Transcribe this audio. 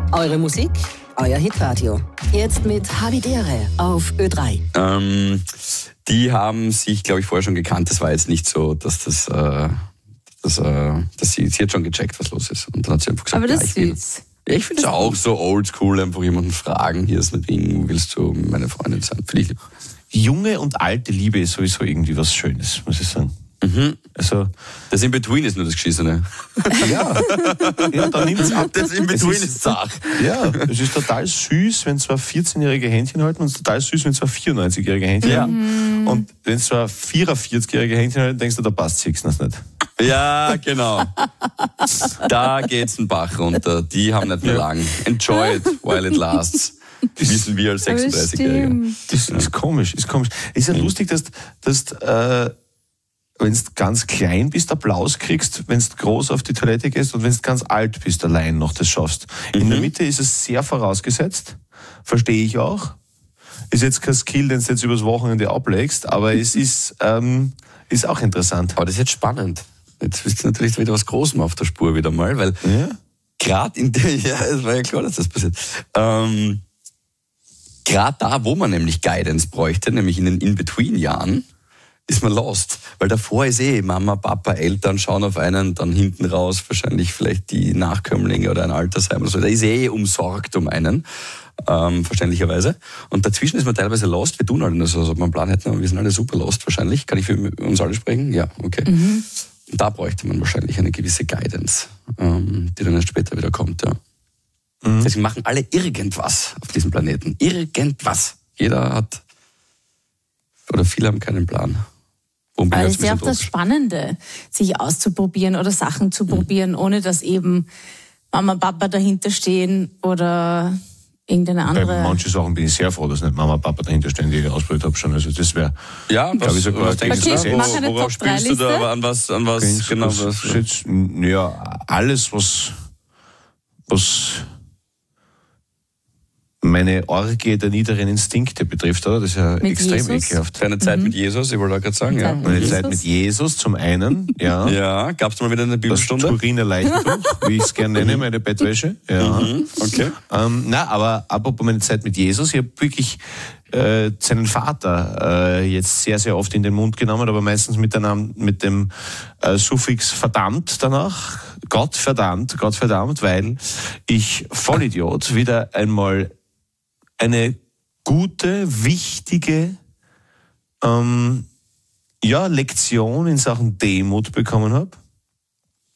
Eure Musik, euer Hitradio. Jetzt mit Havidere auf Ö3. Die haben sich, glaube ich, vorher schon gekannt. Das war jetzt nicht so, dass sie hat schon gecheckt, was los ist. Und dann hat sie einfach gesagt, aber das ist süß. Ich finde es auch so oldschool, einfach jemanden fragen, hier ist mit wem willst du meine Freundin sein? Finde ich lieb. Junge und alte Liebe ist sowieso irgendwie was Schönes, muss ich sagen. Mhm. Also, das In-Between ist nur das Geschissene. ja, dann nimmt's ab. Das In-Between ist zart. Ja, es ist total süß, wenn zwei 14-jährige Händchen halten, und es ist total süß, wenn zwei 94-jährige Händchen halten. Und wenn zwei 44-jährige Händchen halten, denkst du, da passt es nicht. Ja, genau. Da geht's den Bach runter. Die haben nicht mehr lang. Enjoy it while it lasts. Das wissen wir als 36-Jährige. Das ist komisch, ist ja lustig, dass wenn du ganz klein bist, Applaus kriegst, wenn du groß auf die Toilette gehst, und wenn du ganz alt bist, allein noch das schaffst. In der Mitte ist es sehr vorausgesetzt, verstehe ich auch. Ist jetzt kein Skill, den du jetzt übers Wochenende ablegst, aber es ist auch interessant. Aber das ist jetzt spannend. Jetzt bist du natürlich wieder was Großem auf der Spur wieder mal, weil gerade in der, es war ja klar, dass das passiert. Gerade da, wo man nämlich Guidance bräuchte, nämlich in den In-Between-Jahren, ist man lost. Weil davor ist Mama, Papa, Eltern schauen auf einen, dann hinten raus wahrscheinlich vielleicht die Nachkömmlinge oder ein Altersheim oder so. Da ist umsorgt um einen, verständlicherweise. Und dazwischen ist man teilweise lost. Wir tun alle nur so, als ob wir einen Plan hätten, aber wir sind alle super lost wahrscheinlich. Kann ich für uns alle sprechen? Ja, okay. Da bräuchte man wahrscheinlich eine gewisse Guidance, die dann erst später wieder kommt, ja. Deswegen machen alle irgendwas auf diesem Planeten. Irgendwas. Jeder hat, oder viele haben keinen Plan. Aber es ist ja auch das Spannende, sich auszuprobieren oder Sachen zu probieren, ohne dass eben Mama, Papa dahinter stehen oder irgendeine andere. Bei manchen Sachen bin ich sehr froh, dass nicht Mama, Papa dahinter stehen, die ich ausprobiert habe schon. Also das wäre, glaube ich, sogar. Was denkst du? Worauf spielst du da? Aber an was genau? Ja, alles, was meine Orgie der niederen Instinkte betrifft, oder? Das ist ja mit extrem Jesus? ekelhaft. Deine Zeit mit Jesus, ich wollte auch gerade sagen, ja. Meine Zeit mit Jesus zum einen, ja. Ja, gab es mal wieder eine Bibelstunde? Das Turiner Leichentuch, wie ich es gerne nenne, meine Bettwäsche. Ja. Okay. Aber apropos meine Zeit mit Jesus, ich habe wirklich seinen Vater jetzt sehr, sehr oft in den Mund genommen, aber meistens mit dem Suffix verdammt danach. Gott verdammt, weil ich Vollidiot wieder einmal eine gute, wichtige Lektion in Sachen Demut bekommen habe.